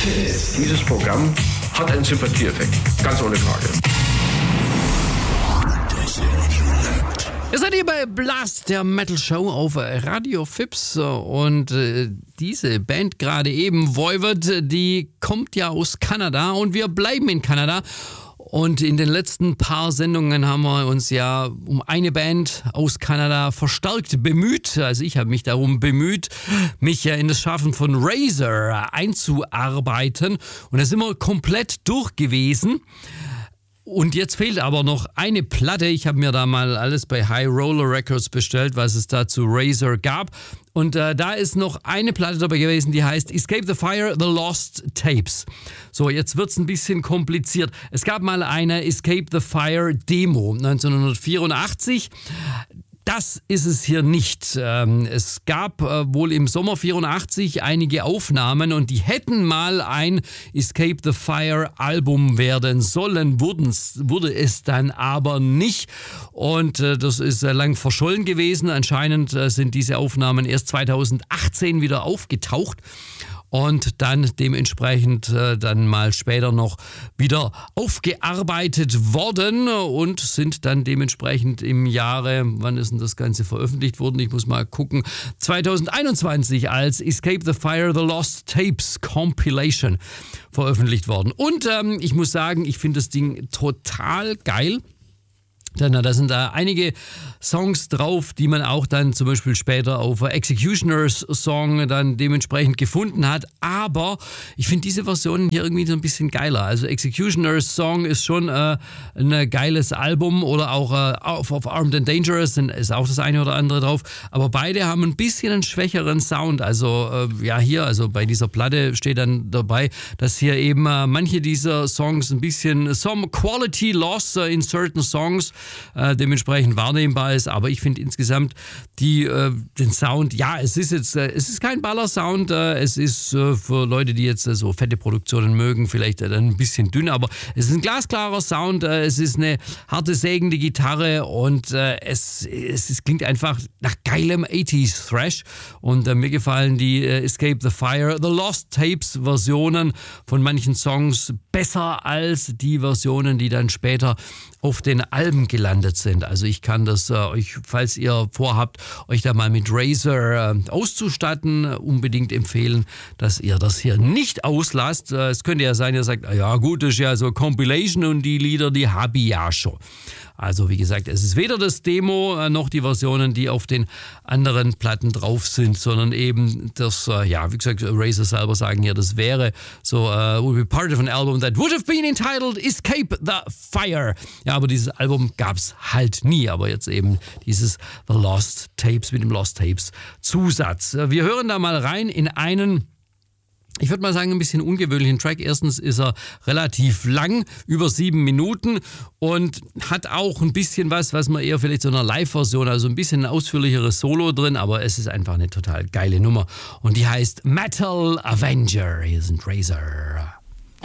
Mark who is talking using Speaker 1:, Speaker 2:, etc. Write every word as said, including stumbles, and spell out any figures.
Speaker 1: Dieses Programm hat einen Sympathieeffekt, ganz ohne Frage.
Speaker 2: Ihr seid hier bei Blast, der Metal Show auf Radio Fips, und äh, diese Band gerade eben, Voivod, die kommt ja aus Kanada und wir bleiben in Kanada. Und in den letzten paar Sendungen haben wir uns ja um eine Band aus Kanada verstärkt bemüht. Also ich habe mich darum bemüht, mich ja in das Schaffen von Razor einzuarbeiten. Und da sind wir komplett durch gewesen. Und jetzt fehlt aber noch eine Platte. Ich habe mir da mal alles bei High Roller Records bestellt, was es da zu Razor gab. Und äh, da ist noch eine Platte dabei gewesen, die heißt Escape the Fire, The Lost Tapes. So, jetzt wird's ein bisschen kompliziert. Es gab mal eine Escape the Fire Demo neunzehnhundertvierundachtzig. Das ist es hier nicht. Es gab wohl im Sommer vierundachtzig einige Aufnahmen und die hätten mal ein Escape the Fire Album werden sollen, wurde es dann aber nicht. Und das ist lang verschollen gewesen. Anscheinend sind diese Aufnahmen erst zweitausendachtzehn wieder aufgetaucht. Und dann dementsprechend äh, dann mal später noch wieder aufgearbeitet worden und sind dann dementsprechend im Jahre, wann ist denn das Ganze veröffentlicht worden? Ich muss mal gucken, zweitausendeinundzwanzig als Escape the Fire, The Lost Tapes Compilation veröffentlicht worden. Und ähm, ich muss sagen, ich finde das Ding total geil. Denn da sind da einige Songs drauf, die man auch dann zum Beispiel später auf Executioners Song dann dementsprechend gefunden hat. Aber ich finde diese Versionen hier irgendwie so ein bisschen geiler. Also Executioners Song ist schon äh, ein geiles Album, oder auch äh, auf, auf Armed and Dangerous ist auch das eine oder andere drauf. Aber beide haben ein bisschen einen schwächeren Sound. Also äh, ja, hier, also bei dieser Platte steht dann dabei, dass hier eben äh, manche dieser Songs ein bisschen some quality loss äh, in certain songs Äh, dementsprechend wahrnehmbar ist, aber ich finde insgesamt die, äh, den Sound, ja, es ist jetzt, äh, es ist kein Baller-Sound, äh, es ist äh, für Leute, die jetzt äh, so fette Produktionen mögen, vielleicht äh, dann ein bisschen dünn, aber es ist ein glasklarer Sound, äh, es ist eine harte, sägende Gitarre und äh, es, es, es klingt einfach nach geilem achtziger Thrash und äh, mir gefallen die äh, Escape the Fire, The Lost Tapes Versionen von manchen Songs besser als die Versionen, die dann später auf den Alben gelandet sind. Also ich kann das äh, euch, falls ihr vorhabt, euch da mal mit Razor äh, auszustatten, unbedingt empfehlen, dass ihr das hier nicht auslasst. Äh, es könnte ja sein, ihr sagt, ja gut, das ist ja so Compilation und die Lieder, die habe ich ja schon. Also wie gesagt, es ist weder das Demo äh, noch die Versionen, die auf den anderen Platten drauf sind, sondern eben das, äh, ja, wie gesagt, Razor selber sagen hier, das wäre so, uh, would be part of an album that would have been entitled Escape the Fire. Ja, aber dieses Album gab es halt nie, aber jetzt eben dieses The Lost Tapes mit dem Lost Tapes Zusatz. Wir hören da mal rein in einen, ich würde mal sagen, ein bisschen ungewöhnlichen Track. Erstens ist er relativ lang, über sieben Minuten, und hat auch ein bisschen was, was man eher vielleicht so einer Live-Version, also ein bisschen ein ausführlicheres Solo drin, aber es ist einfach eine total geile Nummer. Und die heißt Metal Avenger. Hier sind Razor.